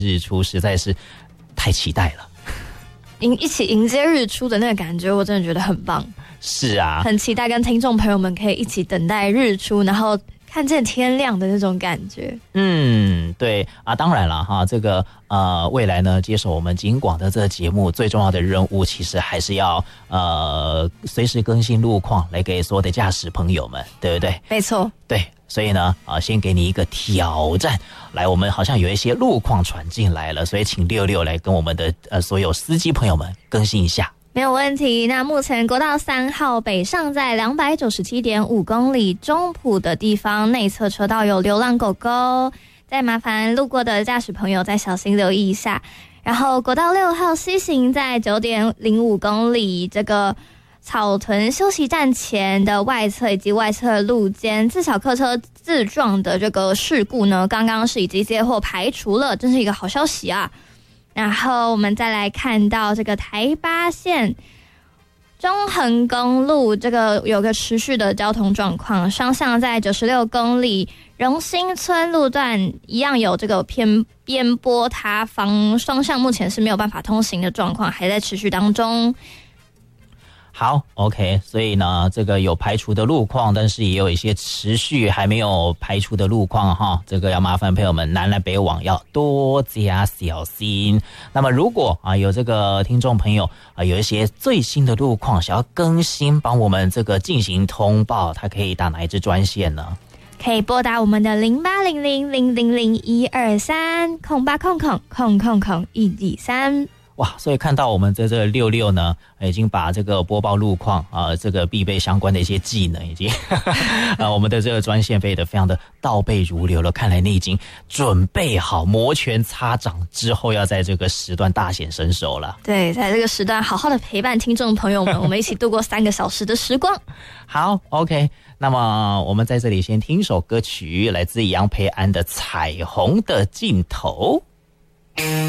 日出实在是太期待了。 一起迎接日出的那个感觉，我真的觉得很棒。 是啊， 很期待跟听众朋友们可以一起等待日出，然后看见天亮的那种感觉。 对啊，当然了哈，这个未来呢，接手我们警广的这个节目，最重要的任务其实还是要随时更新路况，来给所有的驾驶朋友们，对不对？ 没错， 对，所以呢，先给你一个挑战，来，我们好像有一些路况传进来了，所以请66来跟我们的所有司机朋友们更新一下。 没有问题。那目前国道3号北上在 297.5 公里中埔的地方，内侧车道有流浪狗狗，再麻烦路过的驾驶朋友再小心留意一下。然后国道6号西行在 9.05 公里这个草屯休息站前的外侧以及外侧路肩自小客车自撞的这个事故呢，刚刚是已经接获排除了，真是一个好消息啊。然后我们再来看到这个台八线中横公路，这个有个持续的交通状况，双向在96公里荣兴村路段一样有这个边坡塌方，双向目前是没有办法通行的状况，还在持续当中。 好 ，OK， 所以呢，这个有排除的路况，但是也有一些持续还没有排除的路况哈，这个要麻烦朋友们南来北往要多加小心。那么如果有这个听众朋友有一些最新的路况想要更新，帮我们这个进行通报，他可以打哪一支专线呢？ 可以拨打我们的080000012308000123。 哇，所以看到我们这个66呢，已经把这个播报路况这个必备相关的一些技能已经我们的这个专线飞得非常的倒背如流了，看来你已经准备好摩拳擦掌之后要在这个时段大显身手了。 对，在这个时段好好的陪伴听众朋友们，我们一起度过3个小时的时光。 好 ，OK， 那么我们在这里先听首歌曲，来自杨培安的《彩虹的尽头》。